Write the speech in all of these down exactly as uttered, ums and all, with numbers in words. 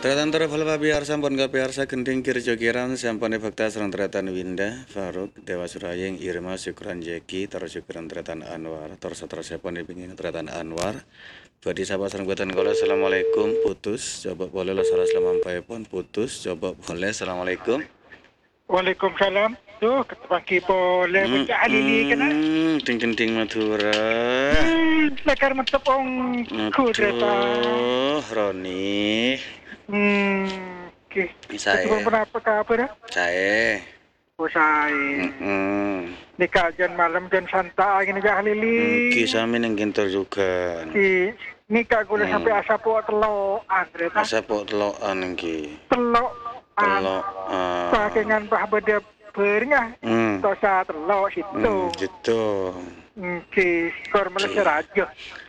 Tratantara phalva bihar sampun kapiarsa genting kirjo kiran sampune bakta sareng tratan Winda Faruk Dewa Surayeng Irma Syukran Jeki terus syukuran tratan Anwar terus terus sapune pingin tratan Anwar Badi sapa sareng boten kula assalamualaikum putus coba boleh lo salah pun putus coba boleh assalamualaikum. Waalaikumsalam. Tuh, ketepaki boleh Hmm, baca alili kena. ding ding ding Madura. Hmm, lekar mentepong kudrata. Aduh, Roni. Hmm, oke. Saya. Itu pun apa kabar? Saya. Oh, saya. Mm-mm. Nikah jan malam jan santai gini jah alili. Ki sami ning kintor juga. Ki nikah gula Hmm. sampai asa po telo andreta. Asa pok telokan iki. Telo. Telok. ah. Sakingan bah beda bernya. Hmm. Tosa telo situ. Hmm, gitu. Oke, skor Malaysia raja.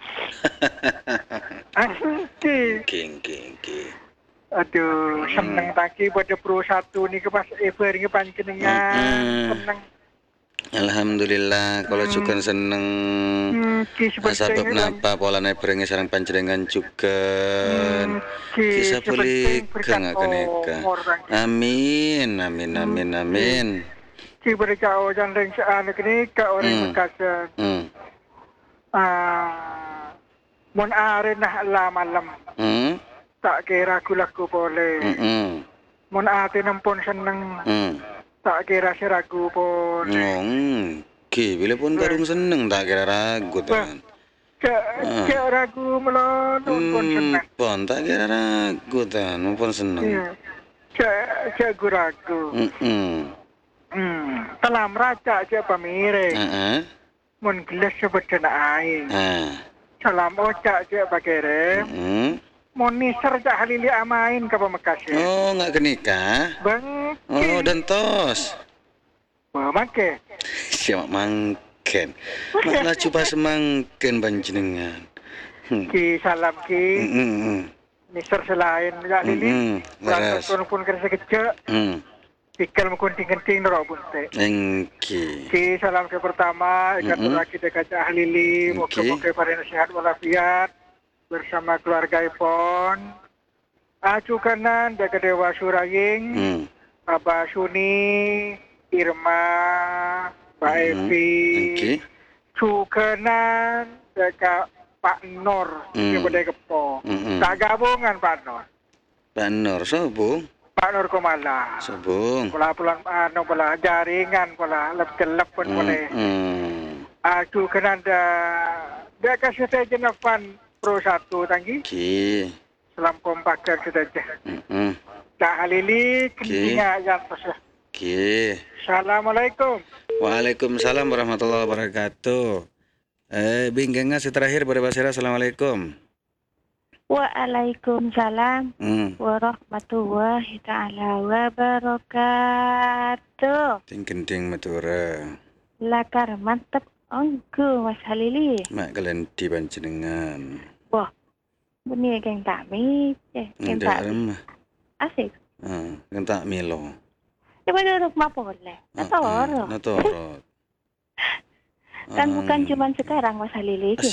Oke. King king king. Aduh, seneng taki pada Pro satu ni ke pas Ever ni panjenengan. Mm-mm. Seneng. Alhamdulillah kalau juga seneng. Hmm, ki Sebab sebetulnya napa polane berengi sareng panjenengan juga. Hmm, ki Kisah boleh sebetulnya berkat gak keneka. orang. Amin amin amin amin. Ki berkau jandeng seanak ni ke orang Hmm. berkata. Hmm. Ah, mon are nah la malam. Hmm. Tak kira aku laku boleh. Hmm. Mon ate nampun seneng. Hmm. Tak kira si ragu pun. Ngong. Ki bila pun karung seneng tak kira ragu tan. Cak Ah. cak ragu melon pun Hmm, seneng. pon tak kira ragu tan, pun seneng. Iya. Cak cak gu ragu. Hmm. Hmm. Telah meraca cak pamire. Heeh. Mun gelas sebetulnya air. Ah. Salam ocak cak bakere. Hmm. Mun niser cak halili amain ke Pamekasan. Oh, enggak kenikah? Bang. Oh, dan tos. Make. Siapa mangken? Malah coba semangken panjenengan. Hmm. Ki salam ki. Hmm. Niser selain cak lili. Hmm. Leres. Lantas pun kerja kecek. Hmm. Pikir mengkunting-kunting nero bunte. Engki. Oke, salam ke pertama, ikat Mm-mm. mm-hmm. kita kaca ahlili, Oke. moga-moga pada sehat walafiat bersama keluarga Ipon. Acu kanan, jaga Dewa Surayeng, Hmm. Abah Suni, Irma, Mbak Mm-mm. Evi. Oke. Cu kanan, jaga Pak Nur, Mm. kepada Kepo. Mm-mm. Tak gabungan Pak Nur. Pak Nur sobung. Pak Nur Komala. Sobung. Pola pola anu pola jaringan pola lep gelap pun boleh. Hmm. Aku kena ada dia kasih saya jenapan Pro satu tanggi. Ki. Selam kompakan sudah je. Hmm. Tak halili kentinga yang terus. Ki. Assalamualaikum. Waalaikumsalam warahmatullahi wabarakatuh. Eh, bingkengnya si terakhir pada Basira. Assalamualaikum. Waalaikumsalam Hmm. warahmatullahi ta'ala wabarakatuh. Ting kenting Madura. Lakar mantep ongku Mas Halili. Mak kalian di panjenengan. Wah, bunyi geng takmi, eh geng Ndak takmi. remah. Asik. Ah, kan tak milo. Coba duduk ma boleh. Atau Natorot. Kan bukan cuma sekarang Mas Halili.